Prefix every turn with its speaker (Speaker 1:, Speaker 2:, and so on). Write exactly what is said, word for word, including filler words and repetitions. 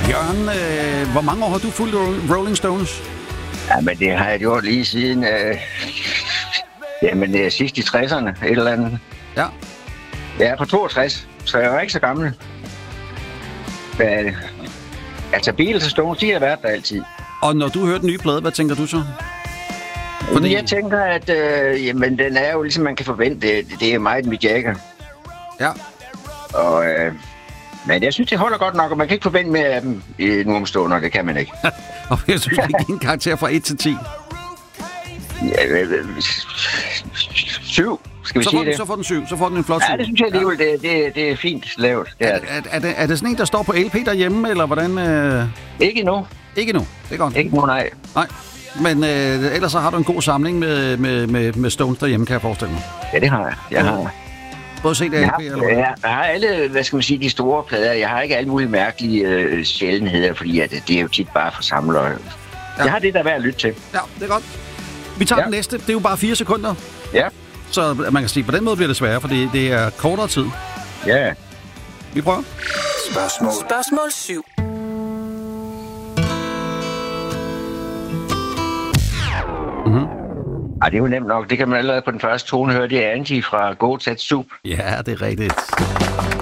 Speaker 1: Bjørn, øh, hvor mange år har du fulgt Rolling Stones?
Speaker 2: Ja, men det har jeg gjort lige siden... Øh, jamen, det er sidst i tresserne, et eller andet.
Speaker 1: Ja.
Speaker 2: Jeg er på toogtres, så jeg er ikke så gammel. Men, altså, Beatles og Stones, de har været der altid.
Speaker 1: Og når du hører den nye plade, hvad tænker du så?
Speaker 2: Fordi jeg tænker, at øh, jamen, den er jo ligesom man kan forvente. Det, det er meget Mick Jagger.
Speaker 1: Ja.
Speaker 2: Og, øh, men jeg synes, det holder godt nok, og man kan ikke forvente mere af dem i nu omstående, det kan man ikke.
Speaker 1: Og jeg synes, det er en karakter fra et til ti.
Speaker 2: Ja, øh, øh, syv, skal vi
Speaker 1: så
Speaker 2: sige
Speaker 1: den,
Speaker 2: det?
Speaker 1: Så får den syv, så får den en flot syv.
Speaker 2: Ja, det synes jeg alligevel, det, det, det er fint lavet. Det er,
Speaker 1: er, er, er, det, er det sådan en, der står på L P derhjemme, eller hvordan? Øh...
Speaker 2: Ikke endnu.
Speaker 1: Ikke endnu, det er godt.
Speaker 2: Ikke nu, nej.
Speaker 1: Nej, men øh, ellers så har du en god samling med, med, med, med Stones derhjemme, kan jeg forestille mig.
Speaker 2: Ja, det har jeg. Jeg har...
Speaker 1: Både set af L P,
Speaker 2: jeg,
Speaker 1: eller hvad?
Speaker 2: jeg, jeg har alle, hvad skal man sige, de store plader. Jeg har ikke alle mulige mærkelige øh, sjældenheder, fordi at, det er jo tit bare for samlere. Ja. Jeg har det, der er værd at lytte til.
Speaker 1: Ja, det er godt. Vi tager ja. den næste. Det er jo bare fire sekunder.
Speaker 2: Ja.
Speaker 1: Så man kan sige, på den måde bliver det sværere, for det, det er kortere tid.
Speaker 2: Ja.
Speaker 1: Vi prøver.
Speaker 3: Spørgsmål. Spørgsmål syv.
Speaker 1: Mhm.
Speaker 2: Ej, det er jo nemt nok. Det kan man allerede på den første tone høre. Det er Angie fra Go Tat Soup.
Speaker 1: Ja, det er rigtigt.